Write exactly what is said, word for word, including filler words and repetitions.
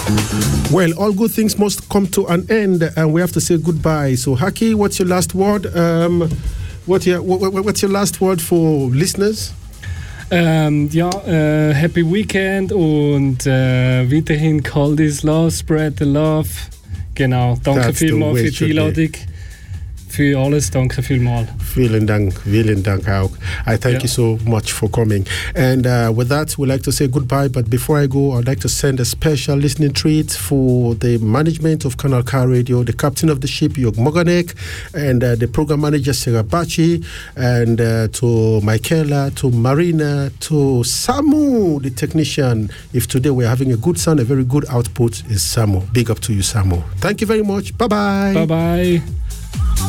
Well, all good things must come to an end, and we have to say goodbye. So, Haki, what's your last word? Um, what your, what, what's your last word for listeners? Ähm, ja, äh, Happy Weekend und äh, weiterhin Call This Love, Spread the Love. Genau, danke vielmals für die Einladung. Für alles, danke vielmals. Vielen Dank, vielen Dank auch. I thank yeah. you so much for coming. And uh, with that, we'd like to say goodbye. But before I go, I'd like to send a special listening treat for the management of Kanal K Radio, the captain of the ship, Jörg Moganek, and uh, the program manager, Sarah Bachi, and uh, to Michaela, to Marina, to Samu, the technician. If today we're having a good sound, a very good output, is Samu. Big up to you, Samu. Thank you very much. Bye-bye. Bye-bye.